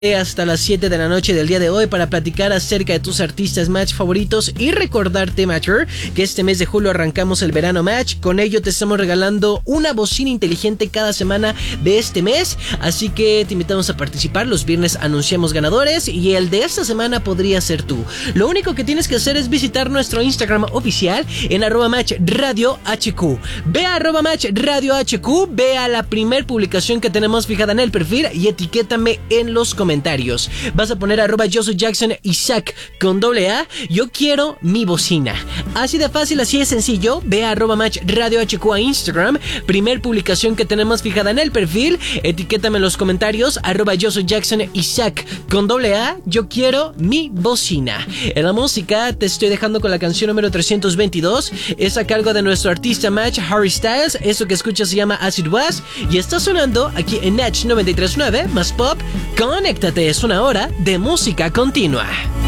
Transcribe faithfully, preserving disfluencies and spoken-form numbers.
hasta las siete de la noche del día de hoy para platicar acerca de tus artistas Match favoritos y recordarte, Matcher, que este mes de julio arrancamos el verano Match. Con ello te estamos regalando una bocina inteligente cada semana de este mes, así que te invitamos a participar. Los viernes anunciamos ganadores y el de esta semana podría ser tú. Lo único que tienes que hacer es visitar nuestro Instagram oficial en arroba match radio hq. Ve a arroba match radio hq, ve a la primer publicación que tenemos fijada en el perfil y etiquétame en los comentarios. Comentarios. Vas a poner arroba yo soy Jackson Isaac con doble A. Yo quiero mi bocina. Así de fácil, así de sencillo. Ve a arroba match radio hq a Instagram. Primer publicación que tenemos fijada en el perfil. Etiquétame en los comentarios. Arroba yo soy Jackson Isaac con doble A. Yo quiero mi bocina. En la música te estoy dejando con la canción número trescientos veintidós. Es a cargo de nuestro artista Match, Harry Styles. Eso que escuchas se llama As It Was. Y está sonando aquí en Natch noventa y tres punto nueve más pop. Conéctate, es una hora de música continua.